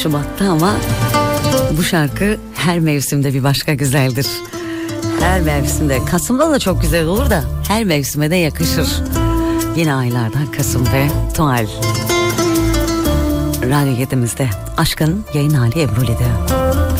Şubat'ta ama bu şarkı her mevsimde bir başka güzeldir. Her mevsimde. Kasım'da da çok güzel olur da her mevsime de yakışır. Yine aylardan Kasım ve Tuğal. Radyo 7'mizde Aşkın yayın hali Ebru'liydi.